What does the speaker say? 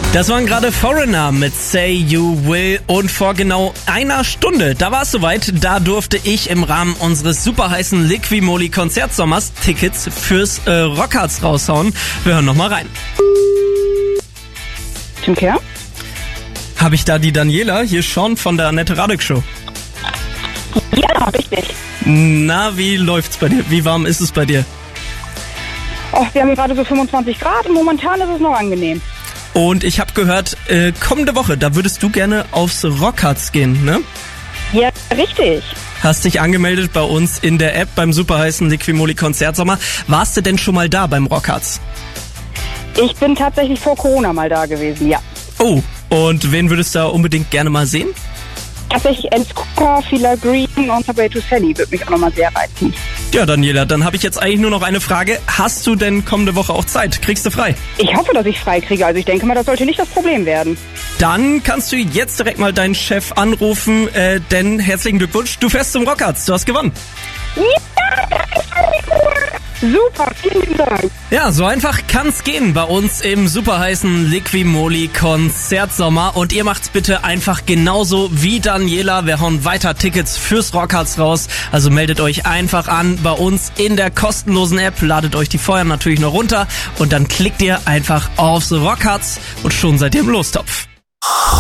Das waren gerade Foreigner mit Say You Will und vor genau einer Stunde, da war es soweit, da durfte ich im Rahmen unseres super heißen Liquimoli Konzertsommers Tickets fürs Rockharz raushauen. Wir hören nochmal rein. Tim Kerr? Habe ich da die Daniela? Hier Sean von der Annette Radek Show. Ja, richtig. Na, wie läuft's bei dir? Wie warm ist es bei dir? Oh, wir haben gerade so 25 Grad und momentan ist es noch angenehm. Und ich habe gehört, kommende Woche, da würdest du gerne aufs Rockharz gehen, ne? Ja, richtig. Hast dich angemeldet bei uns in der App beim super heißen Liquimoli Konzertsommer. Warst du denn schon mal da beim Rockharz? Ich bin tatsächlich vor Corona mal da gewesen, ja. Oh, und wen würdest du da unbedingt gerne mal sehen? Tatsächlich Ernst Cooper, Fila Green und Subway to Sally würde mich auch nochmal sehr reizen. Ja, Daniela, dann habe ich jetzt eigentlich nur noch eine Frage. Hast du denn kommende Woche auch Zeit? Kriegst du frei? Ich hoffe, dass ich frei kriege. Also ich denke mal, das sollte nicht das Problem werden. Dann kannst du jetzt direkt mal deinen Chef anrufen, denn herzlichen Glückwunsch, du fährst zum Rockharz, du hast gewonnen. Ja, super, vielen Dank. Ja, so einfach kann's gehen bei uns im super heißen Liquimoli Konzertsommer. Und ihr macht's bitte einfach genauso wie Daniela. Wir hauen weiter Tickets fürs Rockharz raus. Also meldet euch einfach an bei uns in der kostenlosen App. Ladet euch die vorher natürlich noch runter. Und dann klickt ihr einfach aufs Rockharz und schon seid ihr im Lostopf.